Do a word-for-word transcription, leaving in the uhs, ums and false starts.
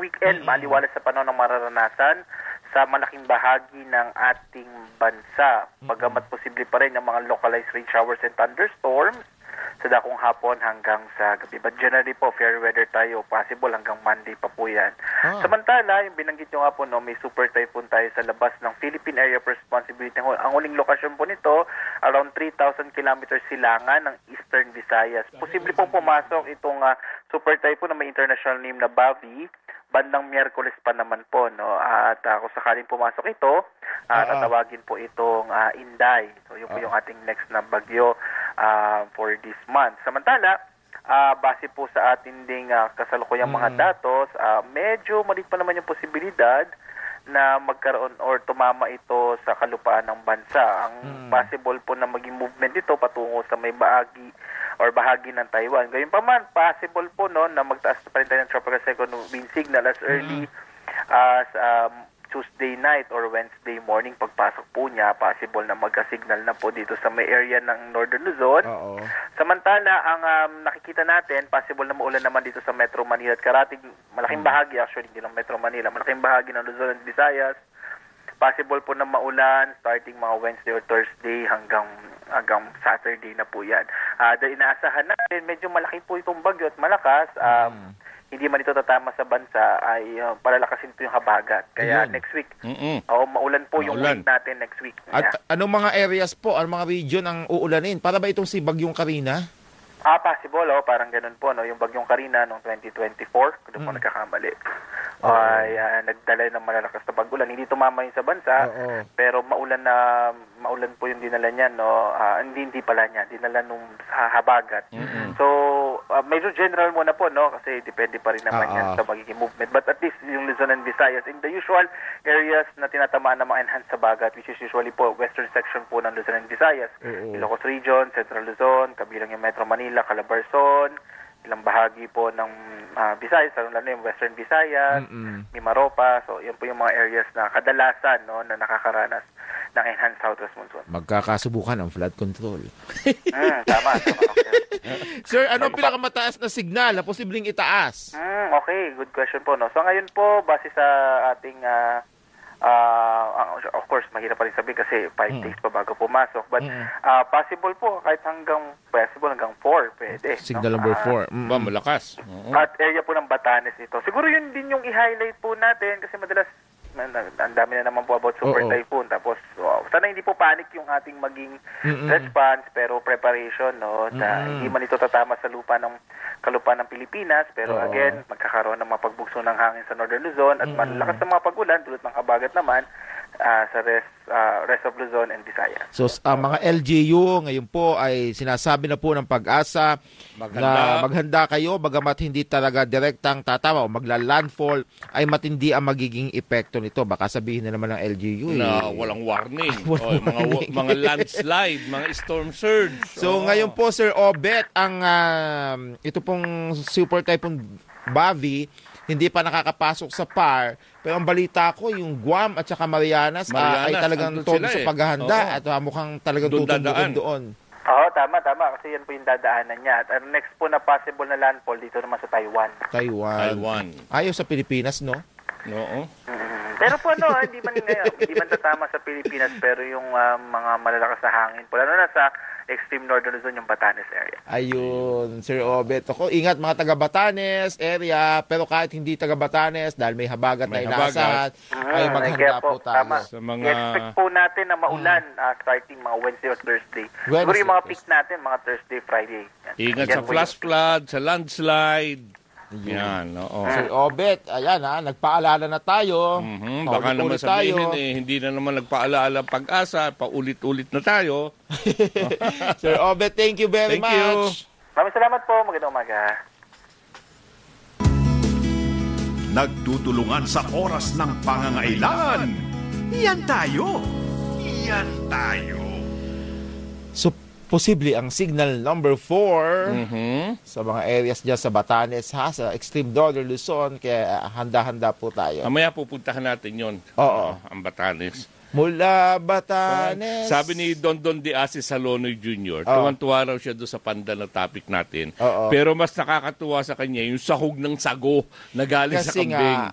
weekend, mm-hmm. maliwalas sa panahon ng mararanasan sa malaking bahagi ng ating bansa. Bagamat posible pa rin ng mga localized rain showers and thunderstorms sa dakong hapon hanggang sa gabi. But generally po, fair weather tayo. Possible hanggang Monday pa po yan. Ah. Samantala, yung binanggit nyo nga po, no, may super typhoon tayo sa labas ng Philippine Area of Responsibility. Ang huling lokasyon po nito, around three thousand kilometers silangan ng Eastern Visayas. Posible pong pumasok itong uh, super typhoon na may international name na Bavi bandang Miyerkules pa naman po, no? At uh, kung sakaling pumasok ito, uh, uh-huh. tatawagin po itong uh, Inday. So yun po uh-huh. yung ating next na bagyo uh, for this month. Samantala, uh, base po sa ating ding uh, kasalukuyang uh-huh. mga datos, uh, medyo maliit pa naman yung posibilidad na magkaroon or tumama ito sa kalupaan ng bansa. Ang hmm. possible po na maging movement ito patungo sa may bahagi or bahagi ng Taiwan. Gayunpaman, possible po no na magtaas pa rin tayo ng tropical cyclone wind signal as early hmm. as um, Tuesday night or Wednesday morning. Pagpasok po niya, possible na magka-signal na po dito sa may area ng Northern Luzon. Uh-oh. Samantala, ang um, nakikita natin, possible na maulan naman dito sa Metro Manila at karating, malaking hmm. bahagi actually, hindi lang Metro Manila, malaking bahagi ng Luzon at Visayas. Possible po na maulan starting mga Wednesday or Thursday hanggang hanggang Saturday na po yan. Uh, dahil inaasahan natin, medyo malaki po itong bagyo at malakas. Um, mm. Hindi man ito tatama sa bansa, ay uh, palalakasin po yung habagat. Kaya Ayun. next week, oh, maulan po maulan. yung week natin next week. At yeah. anong mga areas po, anong mga region ang uulanin? Para ba itong si Bagyong Karina? Ah, possible, oh, parang ganun po, no? Yung Bagyong Karina noong twenty twenty-four, kung mm. po nagkakamali. Oh. Ay uh, nagdala ng malalakas na pag-ulan. Hindi tumama yun sa bansa, oh, oh. pero maulan na maulan po yung dinala niya, no. Uh, hindi hindi pala niya, dinala nung habagat. Mm-hmm. So, uh, medyo general muna po, no, kasi depende pa rin naman uh-huh. yan sa magiging movement. But at least yung Luzon and Visayas in the usual areas na tinatamaan ng mga enhanced habagat, which is usually po western section po ng Luzon and Visayas, uh-huh. Ilocos Region, Central Luzon, kabilang yung Metro Manila, Calabarzon, ilang bahagi po ng uh, Visayas, lalo na yung Western Visayas, mm-hmm. Mimaropa. So, yan po yung mga areas na kadalasan no, na nakakaranas ng enhanced southwest monsoon. Magkakasubukan ang flood control. mm, tama, tama. Okay. Sir, ano ang pinakamataas na signal na posibleng itaas? Mm, okay, good question po. No? So, ngayon po, base sa ating... Uh, Uh, of course, mahirap pa rin sabihin kasi five mm. days pa bago pumasok. But mm. uh, possible po, kahit hanggang possible hanggang four, pwede. Signal no? number four. Uh, mm. Ba, malakas. Uh-huh. At area po ng Batanes ito. Siguro yun din yung i-highlight po natin kasi madalas ang dami na naman po about super Oo. typhoon. Tapos, wow, sana hindi po panic yung ating maging Mm-mm. response, pero preparation, no? Na hindi man ito tatama sa lupa ng kalupa ng Pilipinas, pero Oo. again, magkakaroon ng mga pagbugso ng hangin sa Northern Luzon at Mm-mm. malakas ng mga pag-ulan, tulad ng habagat naman, Uh, sa rest, uh, rest of Luzon and Visayas. So, ang uh, mga L G U ngayon po ay sinasabi na po ng Pag-asa maghanda. na maghanda kayo, bagamat hindi talaga direktang tatawa o magla-landfall, ay matindi ang magiging epekto nito. Baka sabihin na naman ng L G U. Eh. Na walang warning. walang o, warning. Mga, mga landslide, mga storm surge. So, oh. ngayon po, Sir Obet, ang uh, ito pong Super Typhoon Bavi, hindi pa nakakapasok sa P A R. Pero ang balita ko, yung Guam at saka Marianas, Marianas uh, ay talagang todo sa paghahanda eh. At uh, mukhang talagang tutubukin doon. Oo, tama, tama. Kasi yan po yung dadaanan niya. At ang next po na possible na landfall dito naman sa Taiwan. Taiwan. Taiwan. Ayaw sa Pilipinas, no? Oo. Mm-hmm. Pero po ano, hindi man uh, hindi man tatama sa Pilipinas, pero yung uh, mga malalakas na hangin po, lalo na sa extreme northern Luzon, yung Batanes area. Ayun, Sir Obet. Ako, ingat mga taga-Batanes area, pero kahit hindi taga-Batanes, dahil may habagat may na inaasahan, mm, ay maghanda po, po tayo. Tama. Sa mga... I-expect po natin na maulan mm. uh, starting mga Wednesday or Thursday. Wednesday. Siguro yung mga peak natin, mga Thursday, Friday. Yan. Ingat yan sa flash flood, sa landslide. Yan, oo. Sir Obet, ayan ha, nagpaalala na tayo. Mm-hmm. Baka naman sabihin tayo. eh, hindi na naman nagpaalala Pag-asa, paulit-ulit na tayo. Sir Obet, thank you very thank much. You. Maraming salamat po, magandang umaga. Nagtutulungan sa oras ng pangangailangan. Yan tayo. Yan tayo. So, posible ang signal number four mm-hmm. sa mga areas dyan sa Batanes, ha, sa extreme northern Luzon, kaya handa-handa po tayo. Mamaya pupuntahan natin yon. Oo. Uh, ang Batanes. Mula Batanes. Sabi ni Don Don de Asis Salonoy Junior, oh. tuwan-tuwa raw siya doon sa panda na topic natin. Oh, oh. Pero mas nakakatuwa sa kanya yung sahog ng sago na galing Kasi sa kambing.